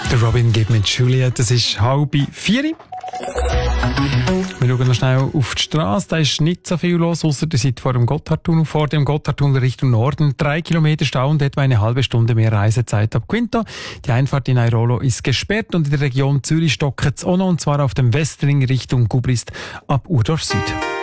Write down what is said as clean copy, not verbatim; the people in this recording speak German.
Der Robin gibt mit Juliet, das ist 3:30. Wir schauen noch schnell auf die Straße. Da ist nicht so viel los, ausser ihr seid vor dem Gotthardtunnel. Vor dem Gotthardtunnel Richtung Norden 3 Kilometer Stau und etwa eine halbe Stunde mehr Reisezeit ab Quinto. Die Einfahrt in Airolo ist gesperrt und in der Region Zürich stockt es auch noch, und zwar auf dem Westring Richtung Gubrist ab Urdorf Süd.